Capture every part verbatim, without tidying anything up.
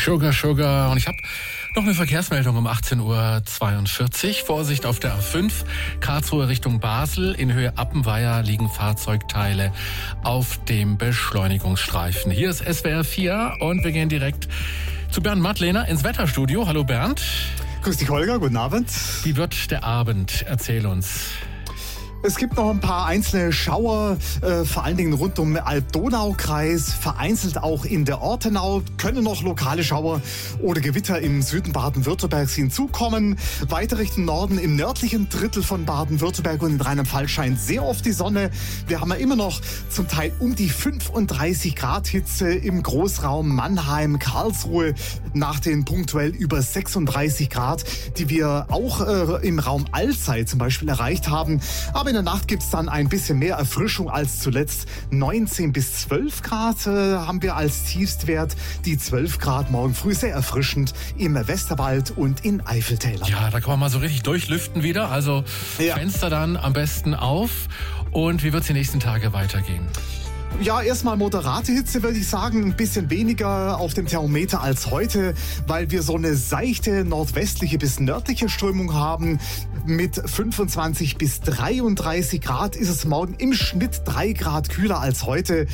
Sugar, Sugar. Und ich habe noch eine Verkehrsmeldung um achtzehn Uhr zweiundvierzig. Vorsicht auf der A fünf, Karlsruhe Richtung Basel. In Höhe Appenweier liegen Fahrzeugteile auf dem Beschleunigungsstreifen. Hier ist S W R vier und wir gehen direkt zu Bernd Mattlehner ins Wetterstudio. Hallo Bernd. Grüß dich Holger, guten Abend. Wie wird der Abend? Erzähl uns. Es gibt noch ein paar einzelne Schauer, äh, vor allen Dingen rund um den Alb-Donau-Kreis, vereinzelt auch in der Ortenau, können noch lokale Schauer oder Gewitter im Süden Baden-Württembergs hinzukommen. Weiter Richtung Norden, im nördlichen Drittel von Baden-Württemberg und in Rheinland-Pfalz scheint sehr oft die Sonne. Wir haben ja immer noch zum Teil um die fünfunddreißig Grad Hitze im Großraum Mannheim, Karlsruhe, nach den punktuell über sechsunddreißig Grad, die wir auch äh, im Raum Alzey zum Beispiel erreicht haben. Aber in der Nacht gibt es dann ein bisschen mehr Erfrischung als zuletzt. neunzehn bis zwölf Grad äh, haben wir als Tiefstwert. Die zwölf Grad morgen früh sehr erfrischend im Westerwald und in Eifeltälern. Ja, da kann man mal so richtig durchlüften wieder. Also ja. Fenster dann am besten auf. Und wie wird es die nächsten Tage weitergehen? Ja, erstmal moderate Hitze, würde ich sagen. Ein bisschen weniger auf dem Thermometer als heute, weil wir so eine seichte nordwestliche bis nördliche Strömung haben. Mit fünfundzwanzig bis dreiunddreißig Grad ist es morgen im Schnitt drei Grad kühler als heute.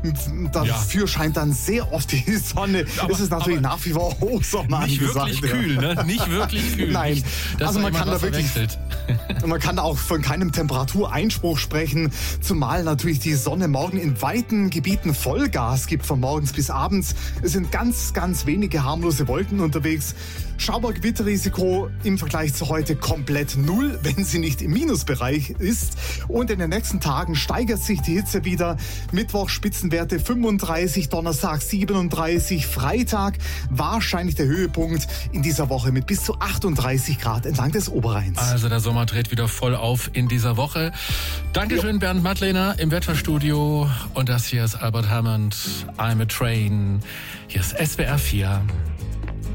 Dafür ja. scheint dann sehr oft die Sonne. Aber, es ist natürlich nach wie vor Hochsommer nicht angesagt. Nicht wirklich kühl, ne? Nicht wirklich kühl. Nein, das also man kann da wirklich, man kann da auch von keinem Temperatureinspruch sprechen, zumal natürlich die Sonne morgen in weiten Gebieten Vollgas gibt von morgens bis abends. Es sind ganz, ganz wenige harmlose Wolken unterwegs. Schauer-Gewitterrisiko im Vergleich zu heute komplett null, wenn sie nicht im Minusbereich ist. Und in den nächsten Tagen steigert sich die Hitze wieder. Mittwoch Spitzenwerte fünfunddreißig, Donnerstag siebenunddreißig, Freitag wahrscheinlich der Höhepunkt in dieser Woche mit bis zu achtunddreißig Grad entlang des Oberrheins. Also der Sommer dreht wieder voll auf in dieser Woche. Dankeschön, jo. Bernd Mattlehner im Wetterstudio. Und das hier ist Albert Hammond, I'm a Train. Hier ist S W R vier.